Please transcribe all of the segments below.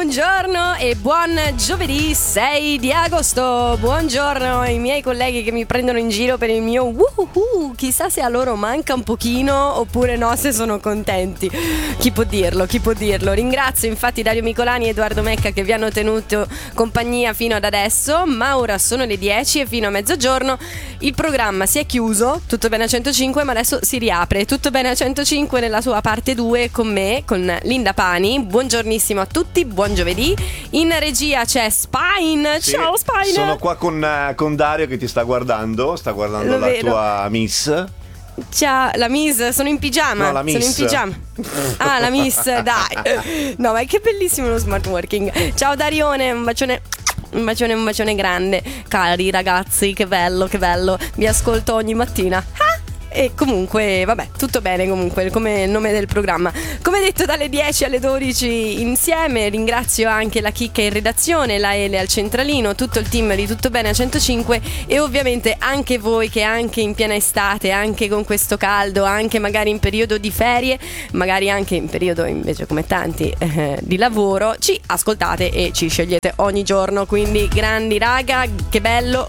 buongiorno e buon giovedì 6 di agosto. Buongiorno ai miei colleghi che mi prendono in giro per il mio woohoo. Chissà se a loro manca un pochino oppure no, se sono contenti. Chi può dirlo? Ringrazio infatti Dario Micolani e Edoardo Mecca che vi hanno tenuto compagnia fino ad adesso, ma ora sono le 10 e fino a mezzogiorno il programma si è chiuso. Tutto bene a 105, ma adesso si riapre. Tutto bene a 105 nella sua parte 2 con me, con Linda Pani. Buongiornissimo a tutti. Buon giovedì. In regia c'è Spine. Sì, ciao Spine. Sono qua con Dario che ti sta guardando Lo la vedo. tua Miss. Ciao, la Miss, sono in pigiama. No, la Miss. Sono in pigiama. Ah, la Miss, dai. No, ma che bellissimo lo smart working. Ciao Darione, un bacione grande. Cari ragazzi, che bello. Vi ascolto ogni mattina. E comunque, vabbè, tutto bene comunque, come il nome del programma. Come detto, dalle 10 alle 12 insieme. Ringrazio anche la Chicca in redazione, la Ele al centralino, tutto il team di Tutto Bene a 105 e ovviamente anche voi che anche in piena estate, anche con questo caldo, anche magari in periodo di ferie, magari anche in periodo invece come tanti di lavoro, ci ascoltate e ci scegliete ogni giorno. Quindi grandi raga, che bello.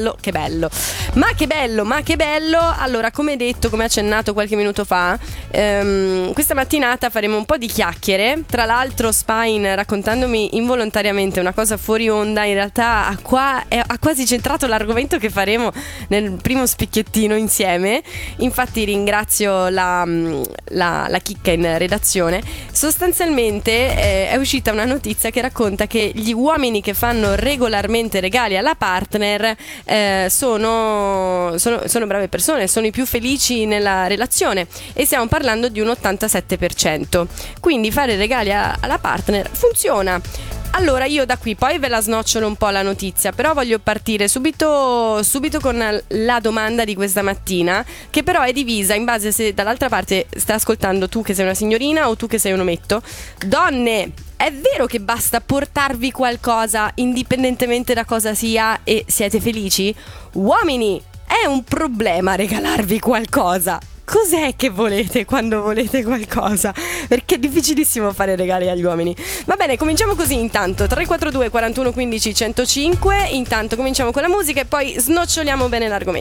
Ma che bello. Allora, come detto, come accennato qualche minuto fa, questa mattinata faremo un po' di chiacchiere. Tra l'altro Spine, raccontandomi involontariamente una cosa fuori onda, in realtà ha quasi centrato l'argomento che faremo nel primo spicchiettino insieme. Infatti ringrazio la Chicca in redazione. Sostanzialmente è uscita una notizia che racconta che gli uomini che fanno regolarmente regali alla partner sono brave persone, sono i più felici nella relazione e stiamo parlando di un 87%. Quindi fare regali alla partner funziona. Allora io da qui poi ve la snocciolo un po' la notizia, però voglio partire subito con la domanda di questa mattina, che però è divisa in base se dall'altra parte stai ascoltando tu che sei una signorina o tu che sei un ometto. Donne, è vero che basta portarvi qualcosa indipendentemente da cosa sia e siete felici? Uomini, è un problema regalarvi qualcosa? Cos'è che volete quando volete qualcosa? Perché è difficilissimo fare regali agli uomini. Va bene, cominciamo così intanto. 342 41 15 105. Intanto cominciamo con la musica e poi snoccioliamo bene l'argomento.